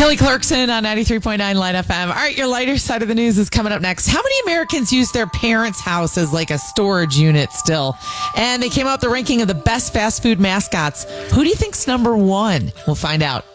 Kelly Clarkson on 93.9 Light FM. All right, your lighter side of the news is coming up next. How many Americans use their parents' house as like a storage unit still? And they came out with the ranking of the best fast food mascots. Who do you think's number one? We'll find out